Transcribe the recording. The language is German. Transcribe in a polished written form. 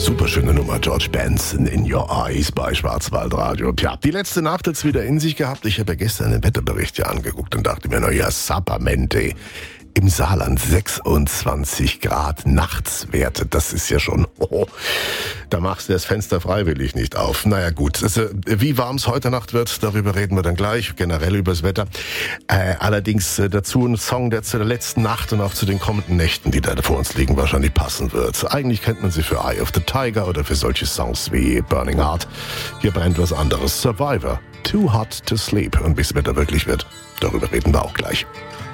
Superschöne Nummer, George Benson, In Your Eyes bei Schwarzwaldradio. Tja, die letzte Nacht hat's wieder in sich gehabt. Ich habe ja gestern den Wetterbericht hier angeguckt und dachte mir, naja, Sappermente. Im Saarland 26 Grad Nachtswerte, das ist ja schon, da machst du das Fenster freiwillig nicht auf. Naja gut, wie warm es heute Nacht wird, darüber reden wir dann gleich, generell übers Wetter. Allerdings dazu ein Song, der zu der letzten Nacht und auch zu den kommenden Nächten, die da vor uns liegen, wahrscheinlich passen wird. Eigentlich kennt man sie für Eye of the Tiger oder für solche Songs wie Burning Heart. Hier brennt was anderes, Survivor, Too Hot to Sleep. Und wie das Wetter wirklich wird, darüber reden wir auch gleich.